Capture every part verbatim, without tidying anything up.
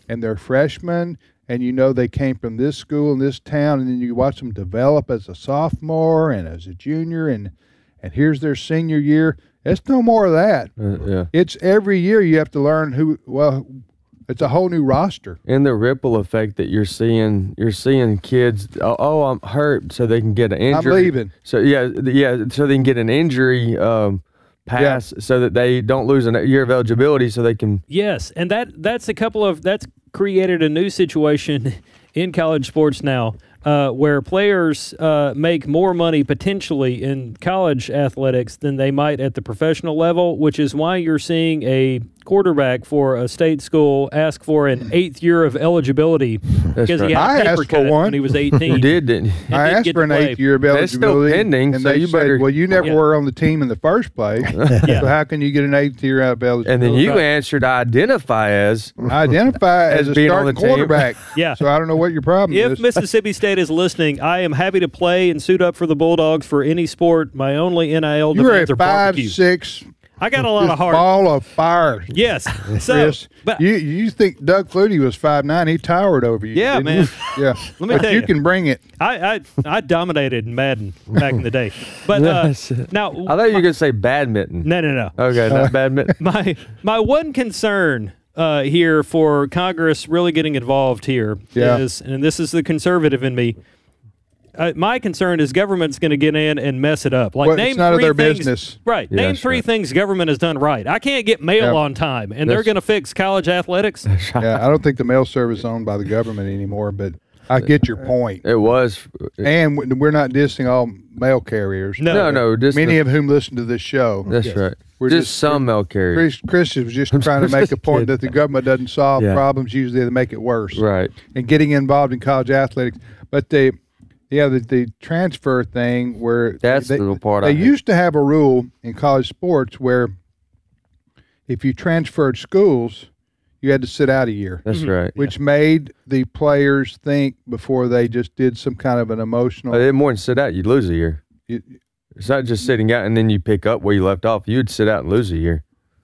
and they're freshmen, and you know they came from this school in this town, and then you watch them develop as a sophomore and as a junior, and and here's their senior year. It's no more of that. Uh, yeah. It's every year you have to learn who. Well, it's a whole new roster. And the ripple effect that you're seeing, you're seeing kids. Oh, oh I'm hurt, so they can get an injury. I'm leaving. So yeah, yeah, so they can get an injury um, pass, yeah. so that they don't lose a year of eligibility, so they can. Yes, and that that's a couple of that's created a new situation in college sports now. Uh, where players uh, make more money potentially in college athletics than they might at the professional level, which is why you're seeing a quarterback for a state school ask for an eighth year of eligibility because right. he had I a paper asked for cut one. when he was eighteen. You did, didn't you? I asked for an eighth year of eligibility. That's still pending, and so they you said, better. well, you never Yeah. were on the team in the first place, Yeah. so how can you get an eighth year out of eligibility? And then you Right. answered, I identify as. I identify as, As a being on starting the team. quarterback. Yeah. So I don't know what your problem If is. Mississippi State is listening, I am happy to play and suit up for the Bulldogs for any sport. My only N I L You're demands a are five barbecue. six I got a lot of heart. ball of fire. Yes. So, Chris, but you you think Doug Flutie was five nine? He towered over you. Yeah, didn't man. he? Yeah. Let me But tell you you. can bring it. I, I I dominated in Madden back in the day. But uh, Yes. now, I thought you were going to say badminton. no, no, no. Okay, not badminton. My my one concern uh, here for Congress really getting involved here Yeah. is, and this is the conservative in me. Uh, my concern is government's going to get in and mess it up. Like Well, name it's none of three their things, business. Right. Yeah, name that's three right. things government has done right. I can't get mail Yeah. on time, and they're That's- going to fix college athletics. Yeah, I don't think the mail service is owned by the government anymore, but I get your point. It was. And w- we're not dissing all mail carriers. No. No, no. Just Many the- of whom listen to this show. That's Yes. right. We're just, just- some mail carriers. Chris, Chris was just trying to make a point that the government doesn't solve Yeah. problems. Usually they make it worse. Right. And getting involved in college athletics. But the, yeah, the, the transfer thing where That's they, the little part they I hate. used to have a rule in college sports where if you transferred schools, you had to sit out a year. That's right. Which made the players think before they just did some kind of an emotional. I did more than sit out. You'd lose a year. it- It's not just sitting out and then you pick up where you left off. You'd sit out and lose a year.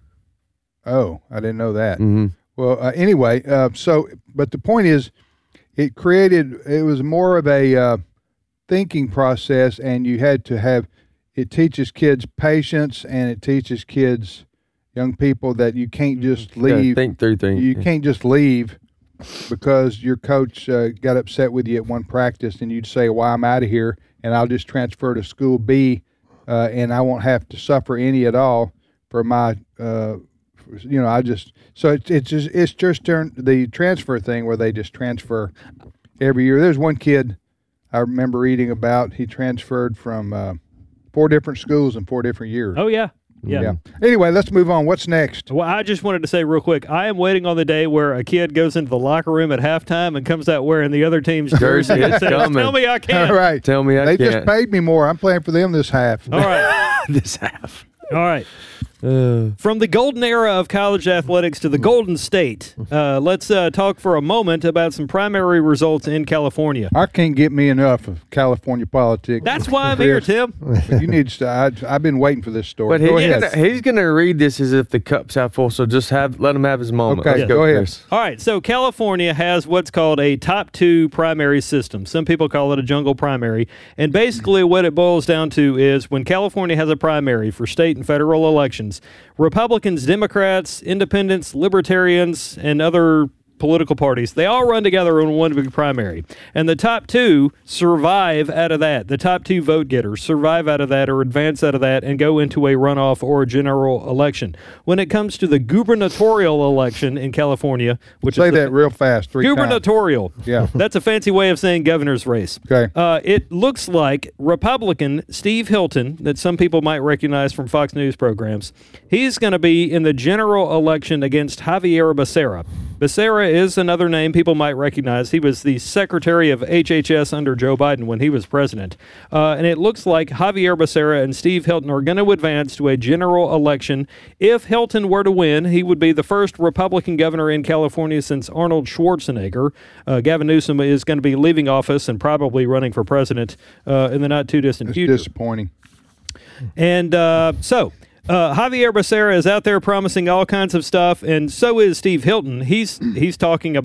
oh, I didn't know that. Mm-hmm. Well, uh, anyway, uh, so but the point is, it created. It was more of a uh, thinking process, and you had to have. It teaches kids patience, and it teaches kids, young people, that you can't just leave. think through things. You can't just leave because your coach uh, got upset with you at one practice, and you'd say, "Well, I'm out of here, and I'll just transfer to school B, uh, and I won't have to suffer any at all for my." Uh, you know, I just so it's it's just it's just turned the transfer thing where they just transfer every year. There's one kid I remember reading about. He transferred from uh, four different schools in four different years. Oh, yeah. Yeah. Yeah. Anyway, let's move on. What's next? Well, I just wanted to say real quick, I am waiting on the day where a kid goes into the locker room at halftime and comes out wearing the other team's jersey and It's says, coming. tell me I All can't. right. Tell me I They can't. just paid me more. I'm playing for them this half. All right. this half. All right. Uh, From the golden era of college athletics to the Golden State, uh, let's uh, talk for a moment about some primary results in California. I can't get me enough of California politics. That's why I'm here, Chris. Tim. You need to. I, I've been waiting for this story. but Go he's ahead. gonna, he's gonna read this as if the cup's half full. So just have let him have his moment. Okay, Let's go ahead. Chris. All right, so California has what's called a top two primary system. Some people call it a jungle primary. And basically what it boils down to is when California has a primary for state and federal elections, Republicans, Democrats, independents, libertarians, and other political parties, they all run together in one big primary. And the top two survive out of that. The top two vote getters survive out of that or advance out of that and go into a runoff or a general election. When it comes to the gubernatorial election in California, which Say is the that real fast. Three times. gubernatorial. Yeah. That's a fancy way of saying governor's race. Okay. Uh, it looks like Republican Steve Hilton, that some people might recognize from Fox News programs, he's going to be in the general election against Javier Becerra. Becerra is another name people might recognize. He was the secretary of H H S under Joe Biden when he was president. Uh, and it looks like Javier Becerra and Steve Hilton are going to advance to a general election. If Hilton were to win, he would be the first Republican governor in California since Arnold Schwarzenegger. Uh, Gavin Newsom is going to be leaving office and probably running for president uh, in the not-too-distant It's future. disappointing. And uh, so... Uh, Javier Becerra is out there promising all kinds of stuff, and so is Steve Hilton. He's he's talking about